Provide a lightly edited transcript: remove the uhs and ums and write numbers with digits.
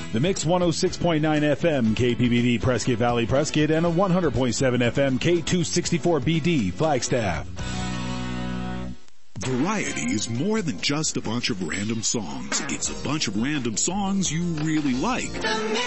The Mix 106.9 FM KPBD Prescott Valley Prescott and a 100.7 FM K264BD Flagstaff. Variety is more than just a bunch of random songs. It's a bunch of random songs you really like.